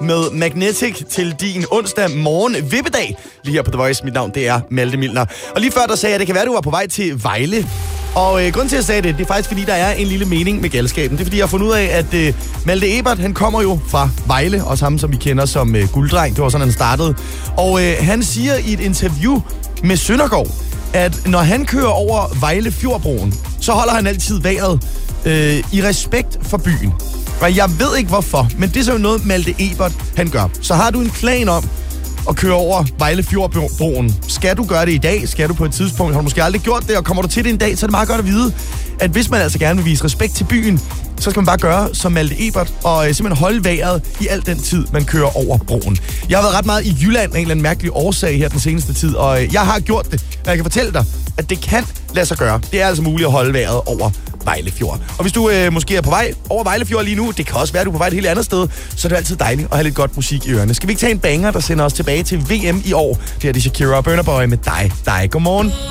med Magnetic til din onsdag morgen vippedag. Lige her på The Voice. Mit navn, det er Malte Milner. Og lige før, der sagde jeg, at det kan være, at du var på vej til Vejle. Og grunden til, at jeg sagde det er faktisk, fordi der er en lille mening med galskaben. Det er, fordi jeg har fundet ud af, at Malte Ebert, han kommer jo fra Vejle, også ham, som vi kender som gulddreng. Det var sådan, han startede. Og han siger i et interview med Søndergaard, at når han kører over Vejle Fjordbroen, så holder han altid vejret i respekt for byen. Og jeg ved ikke hvorfor, men det er så noget, Malte Ebert, han gør. Så har du en plan om at køre over Vejle Fjordbroen, skal du gøre det i dag? Skal du på et tidspunkt? Har du måske aldrig gjort det, og kommer du til det en dag, så er det meget godt at vide, at hvis man altså gerne vil vise respekt til byen, så skal man bare gøre som Malte Ebert, og simpelthen holde vejret i al den tid, man kører over broen. Jeg har været ret meget i Jylland af en eller anden mærkelig årsag her den seneste tid, og jeg har gjort det. Og jeg kan fortælle dig, at det kan lade sig gøre. Det er altså muligt at holde vejret over Vejle Fjord. Og hvis du måske er på vej over Vejle Fjord lige nu, det kan også være, at du er på vej et helt andet sted, så er det altid dejligt at have lidt godt musik i ørerne. Skal vi ikke tage en banger, der sender os tilbage til VM i år? Det er Shakira og Burna Boy med dig. Godmorgen.